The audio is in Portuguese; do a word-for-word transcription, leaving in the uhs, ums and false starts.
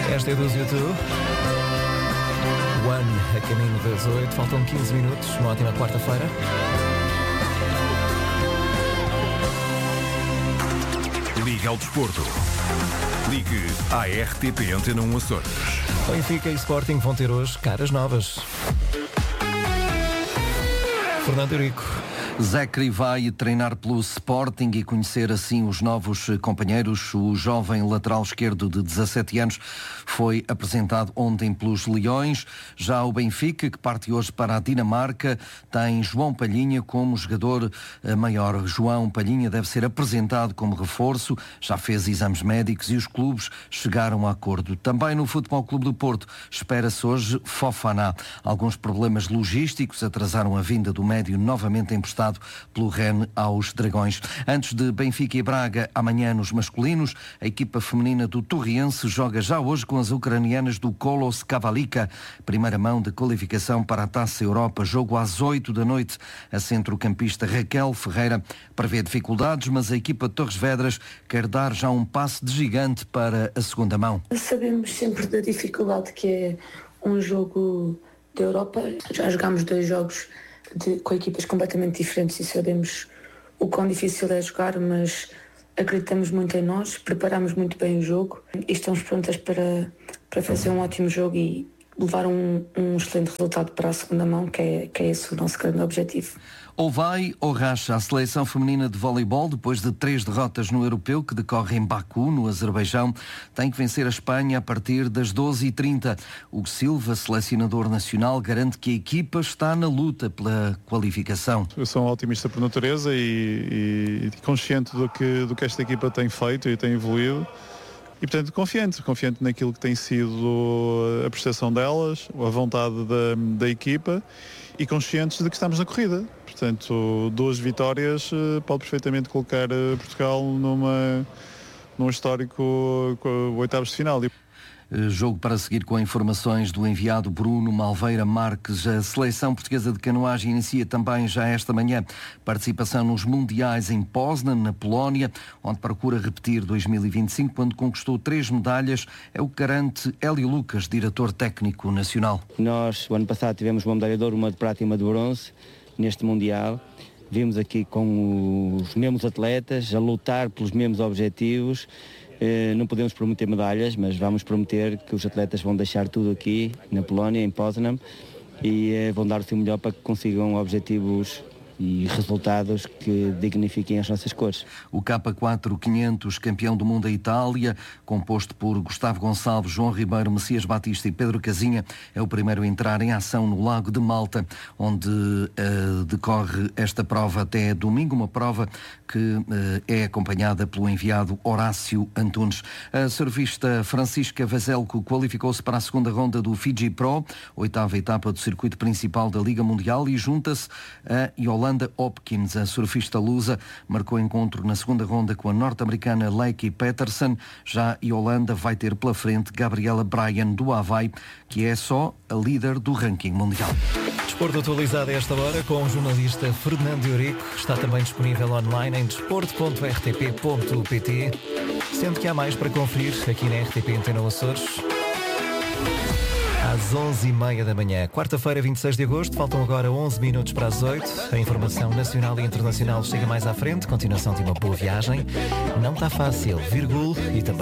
Esta é dos YouTube. One a caminho das oito. Faltam quinze minutos. Uma ótima quarta-feira. Liga ao desporto. Ligue à R T P Antena um Açores. Benfica e Sporting vão ter hoje caras novas. Fernando Eurico. Zecri vai treinar pelo Sporting e conhecer assim os novos companheiros. O jovem lateral esquerdo de dezassete anos foi apresentado ontem pelos Leões. Já o Benfica, que parte hoje para a Dinamarca, tem João Palhinha como jogador maior. João Palhinha deve ser apresentado como reforço, já fez exames médicos e os clubes chegaram a acordo. Também no Futebol Clube do Porto espera-se hoje Fofana. Alguns problemas logísticos atrasaram a vinda do médio novamente emprestado pelo Rennes aos Dragões. Antes de Benfica e Braga, amanhã nos masculinos, a equipa feminina do Torriense joga já hoje com as ucranianas do Kolos Kavalika, primeira mão de qualificação para a Taça Europa. Jogo às oito da noite. A centrocampista Raquel Ferreira prevê dificuldades, mas a equipa de Torres Vedras quer dar já um passo de gigante para a segunda mão. Sabemos sempre da dificuldade que é um jogo da Europa. Já jogámos dois jogos De, com equipas completamente diferentes e sabemos o quão difícil é jogar, mas acreditamos muito em nós, preparamos muito bem o jogo e estamos prontas para, para fazer um ótimo jogo e levar um, um excelente resultado para a segunda mão, que é, que é esse o nosso grande objetivo. Ou vai ou racha. A seleção feminina de voleibol, depois de três derrotas no europeu, que decorre em Baku, no Azerbaijão, tem que vencer a Espanha a partir das doze e trinta. Hugo Silva, selecionador nacional, garante que a equipa está na luta pela qualificação. Eu sou um otimista por natureza e, e consciente do que, do que esta equipa tem feito e tem evoluído. E, portanto, confiante, confiante naquilo que tem sido a prestação delas, a vontade da, da equipa e conscientes de que estamos na corrida. Portanto, duas vitórias pode perfeitamente colocar Portugal numa, num histórico oitavos de final. Jogo para seguir com informações do enviado Bruno Malveira Marques. A seleção portuguesa de canoagem inicia também já esta manhã participação nos Mundiais em Poznan, na Polónia, onde procura repetir dois mil e vinte e cinco, quando conquistou três medalhas. É o que garante Hélio Lucas, diretor técnico nacional. Nós, o ano passado, tivemos uma medalha de ouro, uma de prata e uma de bronze neste Mundial. Vimos aqui com os mesmos atletas a lutar pelos mesmos objetivos. Não podemos prometer medalhas, mas vamos prometer que os atletas vão deixar tudo aqui na Polónia, em Poznan, e vão dar o seu melhor para que consigam objetivos e resultados que dignifiquem as nossas cores. O K quatro quinhentos, campeão do mundo da Itália, composto por Gustavo Gonçalves, João Ribeiro, Messias Batista e Pedro Casinha, é o primeiro a entrar em ação no Lago de Malta, onde uh, decorre esta prova até domingo, uma prova que uh, é acompanhada pelo enviado Horácio Antunes. A surfista Francisca Vazelco qualificou-se para a segunda ronda do Fiji Pro, oitava etapa do circuito principal da Liga Mundial, e junta-se a Yolanda Hopkins. A surfista lusa marcou encontro na segunda ronda com a norte-americana Leike Peterson. Já Yolanda vai ter pela frente Gabriela Bryan do Havaí, que é só a líder do ranking mundial. Desporto atualizado a esta hora com o jornalista Fernando Eurico. Está também disponível online em desporto ponto r t p ponto p t, sendo que há mais para conferir aqui na R T P Antena Açores. Às onze e meia da manhã, quarta-feira, vinte e seis de agosto, faltam agora onze minutos para as oito. A informação nacional e internacional chega mais à frente. Continuação de uma boa viagem. Não está fácil, virgule, e também